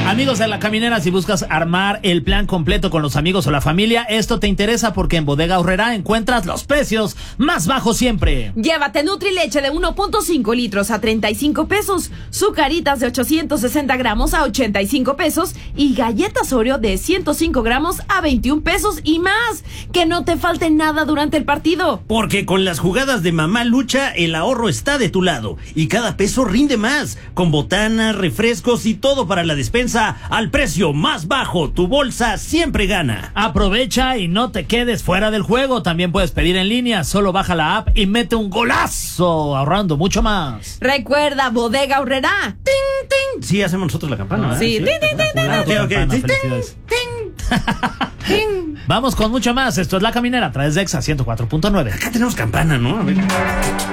Amigos de La Caminera, si buscas armar el plan completo con los amigos o la familia, esto te interesa porque en Bodega Aurrerá encuentras los precios más bajos siempre. Llévate Nutrileche de 1.5 litros a 35 pesos, Zucaritas de 860 gramos a 85 pesos y galletas Oreo de 105 gramos a 21 pesos y más. Que no te falte nada durante el partido. Porque con las jugadas de Mamá Lucha, el ahorro está de tu lado y cada peso rinde más, con botanas, refrescos y todo para la despensa al precio más bajo. Tu bolsa siempre gana. Aprovecha y no te quedes fuera del juego. También puedes pedir en línea. Solo baja la app y mete un golazo, ahorrando mucho más. Recuerda, Bodega Aurrerá. ¡Ting, ting! Sí, hacemos nosotros la campana. Sí, ting, ting, ting, ting. Ok. Felicidades. Vamos con mucho más. Esto es La Caminera a través de Exa 104.9. Acá tenemos campana, ¿no? A ver.